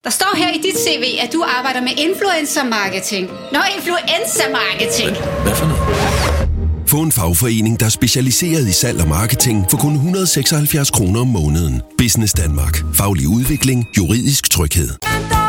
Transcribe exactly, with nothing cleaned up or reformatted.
Der står her i dit C V, at du arbejder med influencer marketing. Nå, influencer marketing. Hvad for noget? Få en fagforening, der er specialiseret i salg og marketing for kun et hundrede og seksoghalvfjerds kroner om måneden. Business Danmark. Faglig udvikling. Juridisk tryghed.